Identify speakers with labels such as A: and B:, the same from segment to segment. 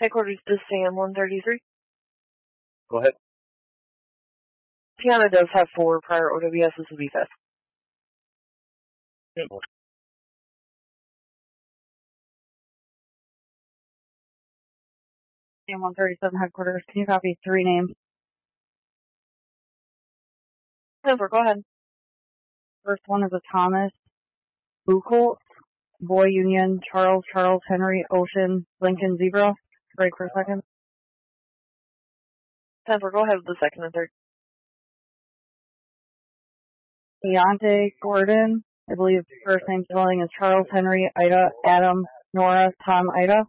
A: Headquarters to Sam 133.
B: Go ahead.
A: Tiana does have 4 prior OWS. This will be fast.
C: Sam 137 headquarters. Can you copy 3 names?
A: Go ahead.
C: First one is a Thomas Buchholz, Boy Union, Charles, Henry, Ocean, Lincoln, Zebra. Break for a second.
A: Go ahead with the second and third.
C: Deontay Gordon, I believe first name spelling is Charles, Henry, Ida, Adam, Nora, Tom, Ida.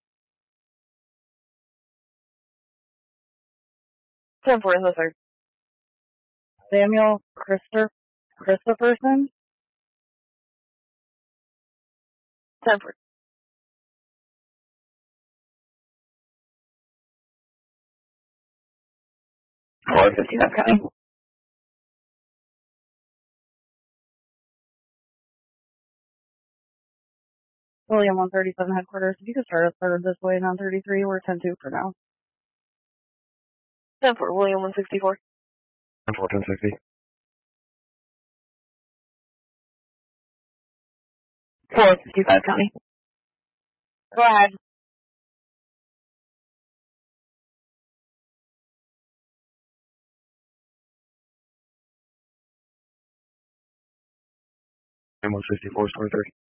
A: 10-4 in the third.
C: Samuel Christopherson.
A: 10-4.
C: Forward 15 upcoming. William 137 headquarters. If you could start us started this way on 33, we're 10-2 for now.
A: 10-4, William 164.
B: 10-4, 1060.
C: 455 County. Go ahead.
B: M164, story 3.